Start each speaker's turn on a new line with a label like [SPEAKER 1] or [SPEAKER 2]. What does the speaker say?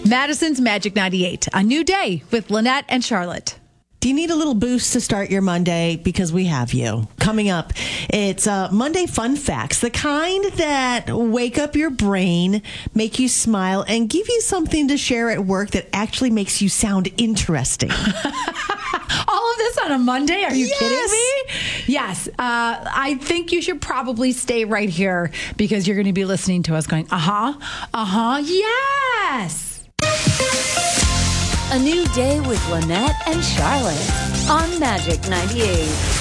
[SPEAKER 1] Madison's Magic 98, a new day with Lynette and Charlotte.
[SPEAKER 2] Do you need a little boost to start your Monday? Because we have you. Coming up, it's Monday Fun Facts, the kind that wake up your brain, make you smile, and give you something to share at work that actually makes you sound interesting.
[SPEAKER 1] All of this on a Monday? Are you kidding me? Yes. I think you should probably stay right here because you're going to be listening to us going, yes.
[SPEAKER 3] A new day with Lynette and Charlotte on Magic 98.